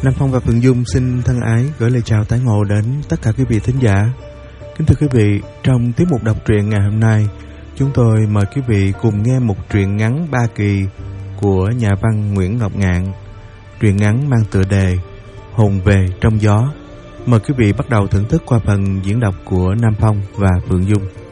Nam Phong và Phượng Dung xin thân ái gửi lời chào tái ngộ đến tất cả quý vị thính giả. Kính thưa quý vị, trong tiết mục đọc truyện ngày hôm nay, chúng tôi mời quý vị cùng nghe một truyện ngắn 3 kỳ của nhà văn Nguyễn Ngọc Ngạn. Truyện ngắn mang tựa đề Hồn về trong gió. Mời quý vị bắt đầu thưởng thức qua phần diễn đọc của Nam Phong và Phượng Dung.